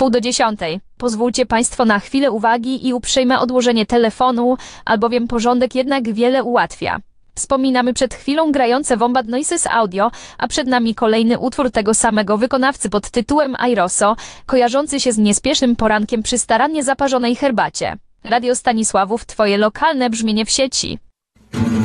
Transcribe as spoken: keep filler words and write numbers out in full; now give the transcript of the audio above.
Wpół do dziesiątej. Pozwólcie Państwo na chwilę uwagi i uprzejme odłożenie telefonu, albowiem porządek jednak wiele ułatwia. Wspominamy przed chwilą grające Wombat Noises Audio, a przed nami kolejny utwór tego samego wykonawcy pod tytułem Airoso, kojarzący się z niespiesznym porankiem przy starannie zaparzonej herbacie. Radio Stanisławów, Twoje lokalne brzmienie w sieci.